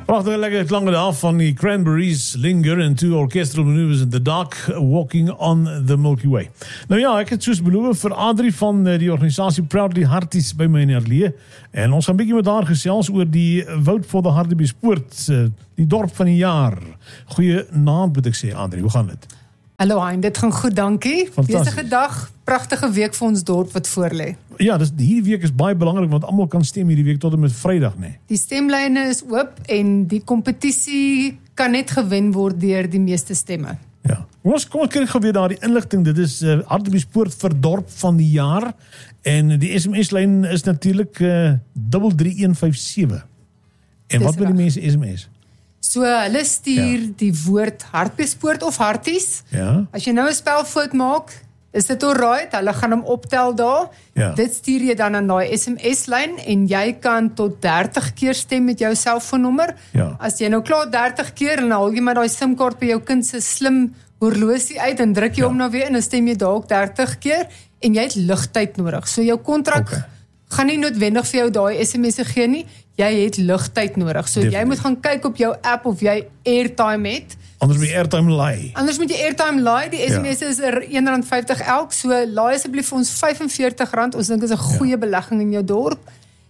Prachtige lekker klanke daar van die Cranberries, Linger en two orchestral maneuvers in the dark, walking on the Milky Way. Nou ja, ek het soos beloof vir Adrie van die organisasie Proudly Harties by my in Herleë. En ons gaan 'n bietjie met haar gesels oor die Woud for the Hartbeespoort, die dorp van die jaar. Goeie naam moet ek sê, Adrie, hoe gaan dit? Hallo Hein, dit gaan goed, dankie. Besige dag, pragtige week vir ons dorp wat voorlê. Ja, hierdie week is baie belangrik want almal kan stem hierdie week tot en met Vrydag, né? Die stemlyne is oop en die kompetisie kan net gewen word deur die meeste stemme. Ja. Kom ons kyk gou weer daar die inligting. Dit is Hartbeespoort vir dorp van die jaar en die SMS-lyn is natuurlik 33157. En wat wil die mense SMS? So hulle stuur die woord Hartbeespoort of Harties. Ja. As jy nou 'n spelfout maak, is dit alright, hulle gaan hom optel daar. Ja. Dit stuur jy dan aan daai SMS-lyn en jy kan tot 30 keer stem met jou selfoonnommer. Ja. As jy nou klaar 30 keer en dan haal jy maar daai SIM-kaart by jou kind se slim horlosie uit en druk jy hom nou weer in en stem jy dalk 30 keer en jy het ligtyd nodig. So jou kontrak gaan nie noodwendig vir jou daai SMS'e gee nie. Jy het ligtyd nodig. So jy moet gaan kyk op jou app of jy airtime het. Anders moet jy airtime laai. Anders moet jy airtime laai. Die SMS is R1.50 elk. So laai asseblief vir ons R45. Ons dink is 'n goeie belegging in jou dorp.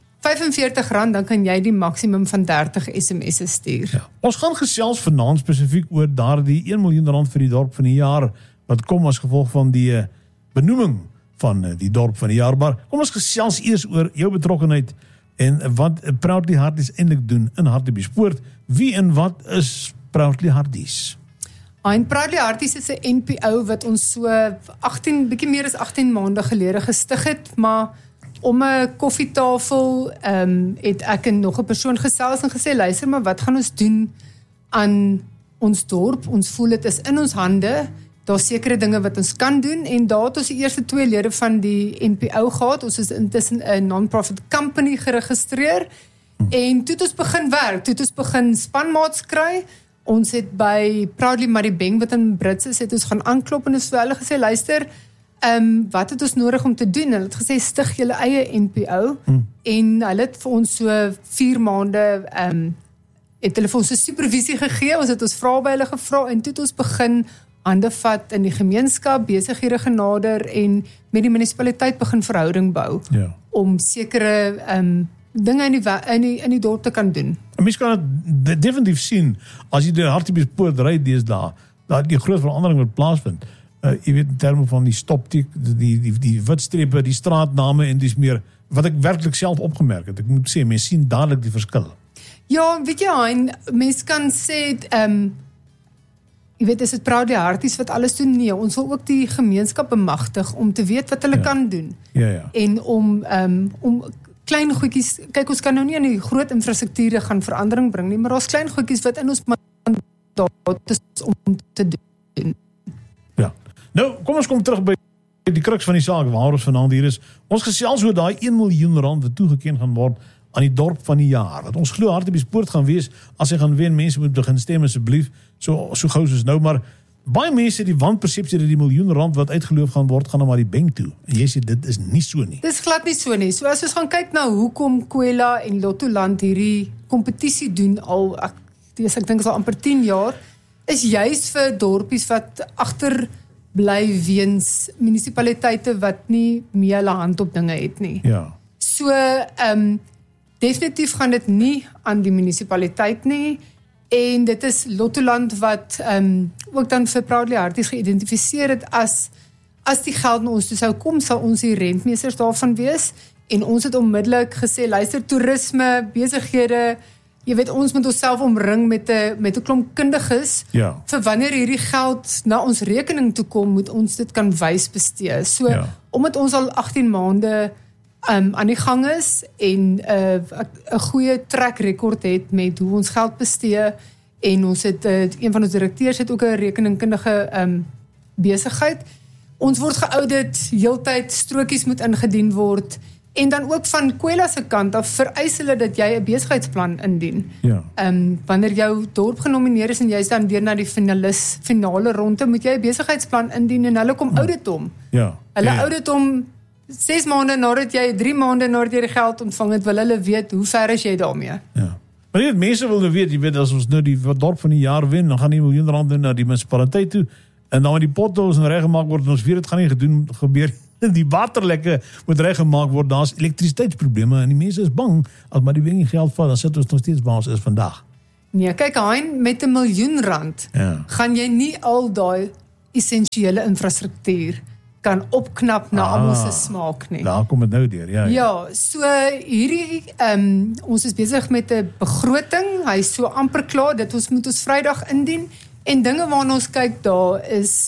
R45, dan kan jy die maksimum van 30 SMS'e stuur. Ja. Ons gaan gesels vanaand spesifiek oor daardie R1 miljoen vir die dorp van die jaar wat kom as gevolg van die benoeming van die dorp van die jaar. Maar kom ons gesels eers oor jou betrokkenheid en wat Proudly Harties eintlik doen in Hartbeespoort. Wie en wat is Proudly Harties? En Proudly Harties is 'n NPO wat ons so 18, bietjie meer as 18 maande gelede gestig het, maar om 'n koffietafel het ek en nog 'n persoon gesels en gesê, luister maar, wat gaan ons doen aan ons dorp? Ons voel dit is in ons hande. Daar's sekere dinge wat ons kan doen en daar het ons die eerste 2 lede van die NPO gehad. Ons is intussen 'n non-profit company geregistreer en toe het ons begin werk. Toe het ons begin spanmaats kry. Ons het by Proudly Maribeng wat in Brits is, het ons gaan aanklop en ons vir hulle gesê, luister, wat het ons nodig om te doen? Hulle het gesê, stig julle eie NPO en hulle het vir ons so 4 maande het hulle vir ons 'n supervisie gegee. Ons het ons vrae by hulle gevra en toe het ons begin hande vat in die gemeenskap, besighede genader en met die munisipaliteit begin verhouding bou om sekere dinge in die dorp te kan doen. En mens kan dit definitief sien as jy deur Hartbeespoort ry deesdae, dat die groot verandering wat plaasvind. Jy weet in terme van die stopteken, die witstrepe, die straatname en dis meer wat ek werklik self opgemerk het. Ek moet sê mens sien dadelik die verskil. Ja, weet jy, en mens kan sê jy weet, is dit Proudly Harties wat alles doen? Nee, ons wil ook die gemeenskap bemagtig om te weet wat hulle kan doen. Ja. En om klein goedjies, kyk, ons kan nou nie aan die groot infrastrukture gaan verandering bring nie, maar daar's klein goedjies wat in ons mandaat is om te doen. Ja. Nou, kom ons kom terug by die kruks van die saak waar ons vanaand hier is. Ons gesels oor daai R1 miljoen wat toegeken gaan word aan die dorp van die jaar. Wat ons glo Hartbeespoort gaan wees as hy gaan wen. Mense moet begin stem asseblief, so gou soos nou, maar baie mense die wanpersepsie dat die R1 miljoen wat uitgeloof gaan word, gaan na maar die bank toe. En jy sê dit is nie so nie. Dis glad nie so nie. So as ons gaan kyk na hoekom Kwela en Lottoland hierdie kompetisie doen al, ek dink is al amper 10 jaar, is juis vir dorpies wat agterbly weens munisipaliteite wat nie meer hulle hand op dinge het nie. Ja. So, definitief gaan dit nie aan die munisipaliteit nie, en dit is Lottoland wat ook dan vir Proudly Harties geïdentifiseer het as die geld na ons toe sou kom, sal ons die rentmeesters daarvan wees, en ons het onmiddellik gesê, luister, toerisme, besighede, jy weet, ons moet onsself omring met 'n klomp kundiges, vir wanneer hierdie geld na ons rekening toe kom, moet ons dit kan wys bestee. So, omdat ons al 18 maande aan die gang is en 'n goeie track record het met hoe ons geld bestee en ons het een van ons direkteurs het ook 'n rekeningkundige besigheid. Ons word geaudit, heeltyd strokies moet ingedien word en dan ook van Kwela se kant af vereis hulle dat jy 'n besigheidsplan indien. Wanneer jou dorp genomineer is en jy is dan deur na die finale ronde, moet jy 'n besigheidsplan indien en hulle kom audit hom. Hulle audit hom 6 maande nadat jy 3 maande nadat jy die geld ontvang het, wil hulle weet hoe ver is jy daarmee. Maar die mense wil nou weet, jy weet, as ons nou die dorp van die jaar wen, dan gaan die miljoen rand na die munisipaliteit toe, en dan die potholes en reggemaak word, en ons weet, het gaan nie gebeur. Die waterlekke moet reggemaak word, daar is elektrisiteitsprobleme, en die mense is bang, as maar die wen nie geld vat, dan sit ons nog steeds waar ons is vandag. Nee, kyk, Hein, met 'n miljoen rand, gaan jy nie al daai essensiële infrastruktuur kan opknap na almal se smaak nie. Daar kom dit nou deur, Ja, so hierdie, ons is besig met 'n begroting, hy is so amper klaar, dit ons moet ons Vrydag indien, en dinge waarna ons kyk daar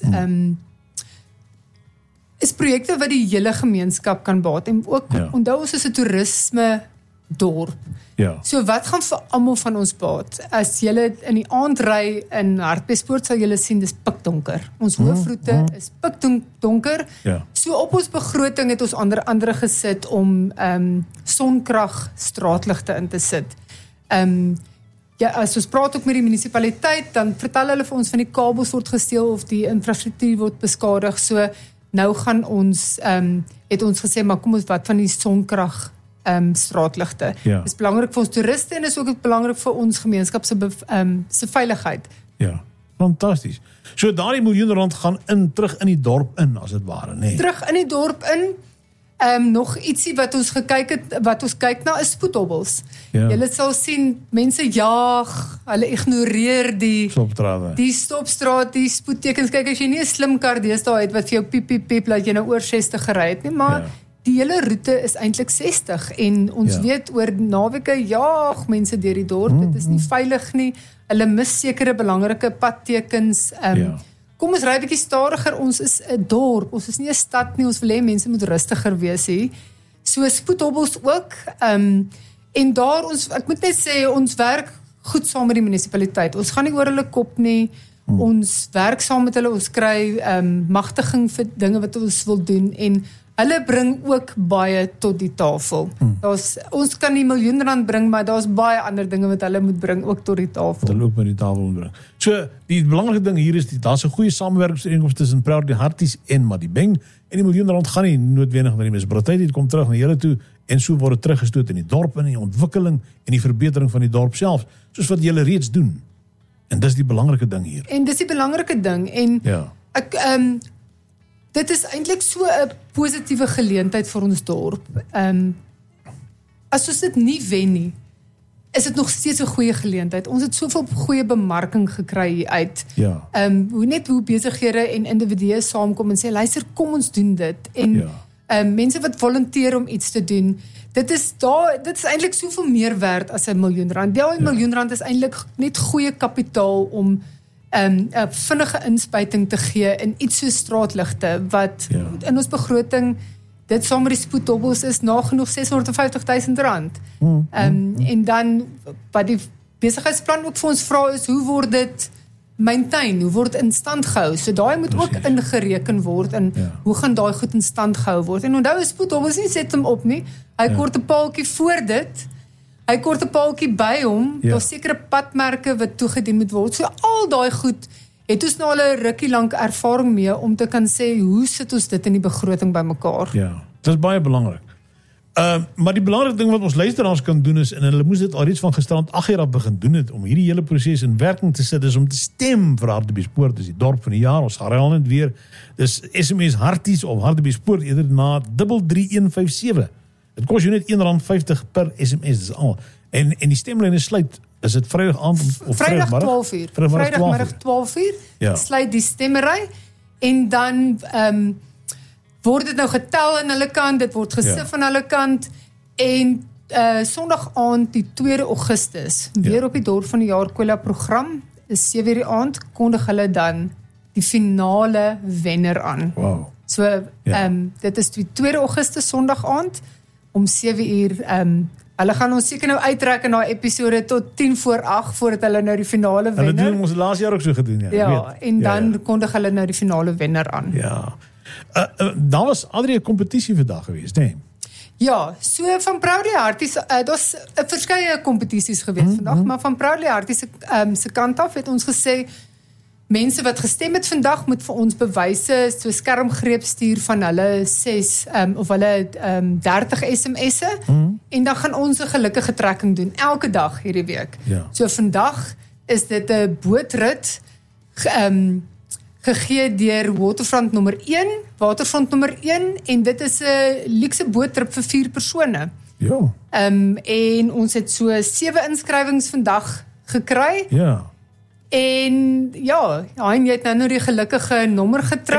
is projekte wat die hele gemeenskap kan baat, en ook, onthou ons is 'n toerisme dorp. So wat gaan vir almal van ons baat? As julle in die aand ry in Hartbeespoort, sal julle sien, dis pikdonker. Ons hoofroete is pikdonker. So op ons begroting het ons andere gesit om sonkrag straatligte in te sit. As ons praat ook met die munisipaliteit, dan vertel hulle vir ons van die kabels word gesteel of die infrastruktuur word beskadig. So nou gaan ons, het ons gesê, maar kom ons wat van die sonkrag straatligte. Dit is belangrik vir ons toeriste en is ook belangrik vir ons gemeenskap se veiligheid. Ja, fantasties. So daardie miljoen rand gaan terug in die dorp in, as het ware, nee. Terug in die dorp in. Nog ietsie wat ons kyk na is spoedhobbels. Julle sal sien, mense jaag, hulle ignoreer die stopstraat, die spoedtekens. Kyk, as jy nie 'n slim kar deesdae het wat vir jou piep piep piep laat jy nou oor 60 gery het nie, maar die hele roete is eintlik 60 en ons weet oor naweke jaag mense deur die dorp, dit is nie veilig nie, hulle mis sekere belangrike padtekens. Kom ons ry bietjie stadiger, ons is 'n dorp, ons is nie 'n stad nie, ons wil hê mense moet rustiger wees hier. So spoedhobbels ook, en daar ek moet net sê, ons werk goed saam met die munisipaliteit, ons gaan nie oor hulle kop nie, ons werk saam met hulle, ons kry magtiging vir dinge wat ons wil doen, en hulle bring ook baie tot die tafel. Ons kan die miljoen rand bring, maar daar's baie ander dinge wat hulle moet bring, ook tot die tafel. Hulle ook met die tafel moet bring. So, die belangrike ding hier is, daar's 'n goeie samewerkingsooreenkoms tussen Proudly Harties en Madibeng, en die miljoen rand gaan nie noodwendig na die munisipaliteit, dit kom terug na julle toe, en so word dit teruggestoot in die dorp, in die ontwikkeling, en die verbetering van die dorp self, soos wat julle reeds doen. En dis die belangrike ding hier. En dis die belangrike ding, en dit is eintlik so 'n positiewe geleentheid vir ons dorp. As ons dit nie wen nie, is dit nog steeds 'n goeie geleentheid. Ons het soveel goeie bemarking gekry hier uit. Hoe besighede en individue saamkom en sê, luister, kom ons doen dit. En mense wat volunteer om iets te doen, dit is eintlik soveel meer werd as 'n miljoen rand. Die miljoen rand is eintlik net goeie kapitaal om 'n vinnige inspuiting te gee in iets so straatligte, wat in ons begroting, dit saam met die spoedhobbels is nagenoeg R650,000. En dan, wat die besigheidsplan ook vir ons vra is, hoe word dit maintain, hoe word in stand gehou? So daai moet ook ingereken word, en hoe gaan daai goed in stand gehou word? En onthou, spoedhobbels nie set hom op nie, hy kort 'n paaltjie voor dit, hy kort 'n paaltjie by hom, daar's sekere padmerke wat toegedien moet word. So al daai goed het ons nou al 'n rukkie lank ervaring mee om te kan sê, hoe sit ons dit in die begroting bymekaar? Ja, dit is baie belangrik. Maar die belangrike ding wat ons luisteraars kan doen is, en hulle moes dit alreeds van gisterand 8 jaar af begin doen het, om hierdie hele proses in werking te sit, is om te stem vir Hartbeespoort, dis die dorp van die jaar, ons herhaal net weer, dis SMS Harties of Hartbeespoort, eerder na 33157. Het kost jou net R1.50 per SMS, dis al. En die stemlyne sluit, is dit Vrydag aand of Vrydagmiddag 12:00. Vrydagmiddag 12:00 sluit die stemmery, en dan word dit nou getel aan hulle kant, dit word gesif aan hulle kant, en Sondag aand die 2 Augustus, weer op die dorp van die jaar Kwela program, is 7:00 die aand, kondig hulle dan die finale wenner aan. Wow. So, dit is die 2 Augustus Sondag aand, om 7:00, hulle gaan ons seker nou uittrek in daai episode tot 7:50, voordat hulle nou die finale wenner. Hulle doen ons laas jaar ook so gedoen, en dan kondig hulle nou die finale wenner aan. Ja. Daar was Adrie 'n kompetisie vandag geweest, nee? Ja, so van Proudly Harties, daar's verskeie kompetisies geweest vandag, maar van Proudly Harties se kant af het ons gesê, mense wat gestem het vandag moet vir ons bewyse, so skermgreep stuur van hulle 6 of hulle 30 SMS'e en dan gaan ons 'n gelukkige trekking doen elke dag hierdie week. Ja. So vandag is dit 'n bootrit gegee deur Waterfront nommer 1 en dit is 'n luukse boottrip vir 4 persone. Ja. En ons het so 7 inskrywings vandag gekry. Ja. En ja, hy het nou die gelukkige nommer getrek.